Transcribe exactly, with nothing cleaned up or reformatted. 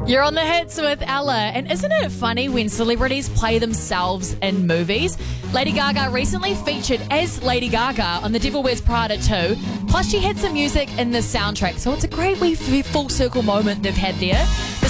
You're on the hits with Ella. And isn't it funny when celebrities play themselves in movies? Lady Gaga recently featured as Lady Gaga on The Devil Wears Prada two. Plus, she had some music in the soundtrack. So it's a great wee full circle moment they've had there.